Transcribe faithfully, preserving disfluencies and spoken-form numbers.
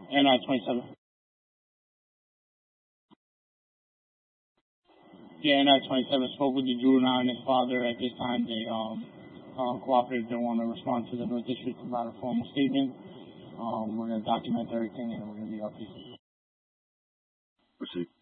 And uh, twenty-seven. Yeah, and uh, twenty-seven spoke with the juvenile and his father. At this time, they um, uh, cooperated. They want to respond to the North District about a formal statement. Um, we're going to document everything, and we're going to be up to you. Proceed.